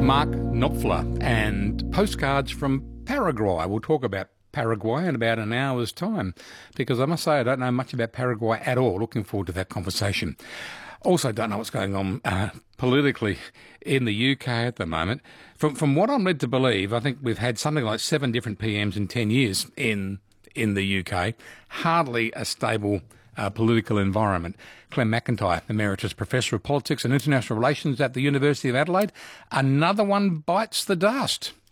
Mark Knopfler and postcards from Paraguay. We'll talk about Paraguay in about an hour's time, because I must say I don't know much about Paraguay at all. Looking forward to that conversation. Also don't know what's going on politically in the UK at the moment. From what I'm led to believe, I think we've had something like 7 different PMs in 10 years in the UK. Hardly a stable political environment. Clem McIntyre, Emeritus Professor of Politics and International Relations at the University of Adelaide. Another one bites the dust.